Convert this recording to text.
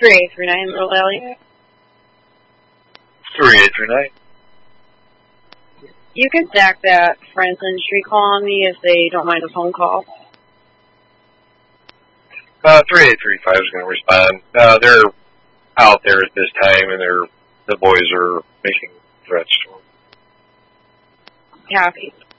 3839, Little Ellie. 3839. You can stack that Franklin Street call on me if they don't mind a phone call. 3835 is going to respond. They're out there at this time, and the boys are making threats to them. Copy.